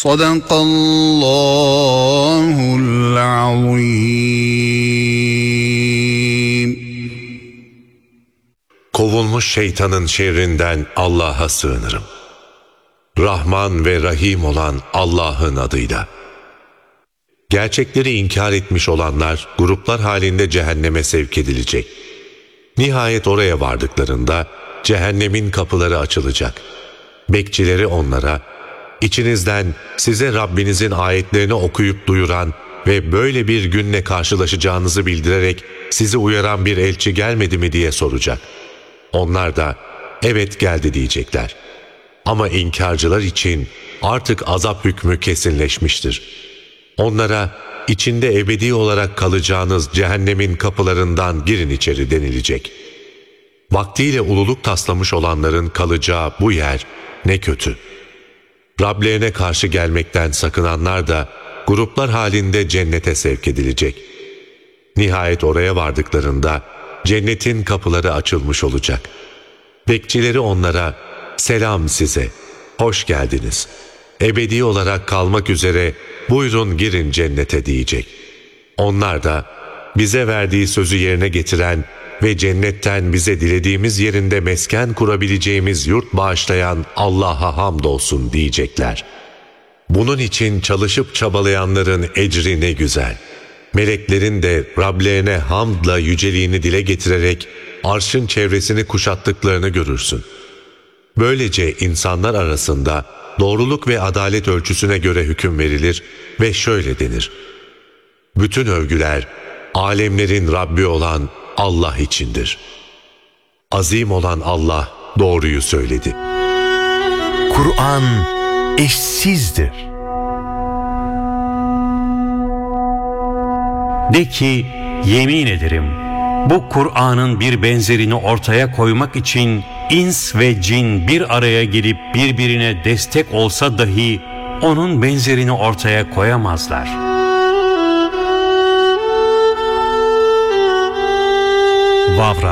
Sadakallahul azim. Kovulmuş şeytanın şerrinden Allah'a sığınırım. Rahman ve Rahim olan Allah'ın adıyla. Gerçekleri inkar etmiş olanlar gruplar halinde cehenneme sevk edilecek. Nihayet oraya vardıklarında cehennemin kapıları açılacak. Bekçileri onlara, İçinizden size Rabbinizin ayetlerini okuyup duyuran ve böyle bir günle karşılaşacağınızı bildirerek sizi uyaran bir elçi gelmedi mi diye soracak. Onlar da evet geldi diyecekler. Ama inkarcılar için artık azap hükmü kesinleşmiştir. Onlara içinde ebedi olarak kalacağınız cehennemin kapılarından girin içeri denilecek. Vaktiyle ululuk taslamış olanların kalacağı bu yer ne kötü. Rablerine karşı gelmekten sakınanlar da gruplar halinde cennete sevk edilecek. Nihayet oraya vardıklarında cennetin kapıları açılmış olacak. Bekçileri onlara selam size, hoş geldiniz. Ebedi olarak kalmak üzere buyurun girin cennete diyecek. Onlar da bize verdiği sözü yerine getiren ve cennetten bize dilediğimiz yerinde mesken kurabileceğimiz yurt bağışlayan Allah'a hamdolsun diyecekler. Bunun için çalışıp çabalayanların ecri ne güzel. Meleklerin de Rablerine hamdla yüceliğini dile getirerek arşın çevresini kuşattıklarını görürsün. Böylece insanlar arasında doğruluk ve adalet ölçüsüne göre hüküm verilir ve şöyle denir: bütün övgüler alemlerin Rabbi olan Allah içindir. Azim olan Allah doğruyu söyledi. Kur'an eşsizdir. De ki, yemin ederim, bu Kur'an'ın bir benzerini ortaya koymak için ins ve cin bir araya gelip birbirine destek olsa dahi onun benzerini ortaya koyamazlar. Vavra